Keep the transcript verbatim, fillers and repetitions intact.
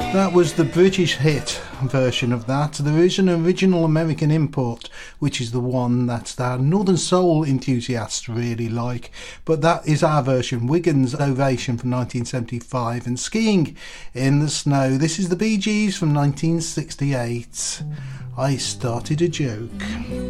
That was the British hit version of that. There is an original American import, which is the one that our Northern Soul enthusiasts really like, but that is our version, Wiggins Ovation from nineteen seventy-five, and Skiing in the Snow. This is the Bee Gees from nineteen sixty-eight. I Started a Joke.